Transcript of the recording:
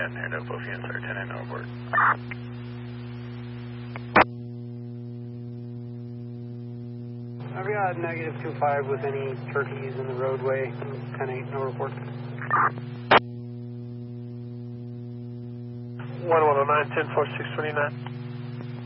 10, head up both units are 10 and overboard. I've got negative 25 with any turkeys in the roadway, 10-8, no report. 1109, 10-4, 629.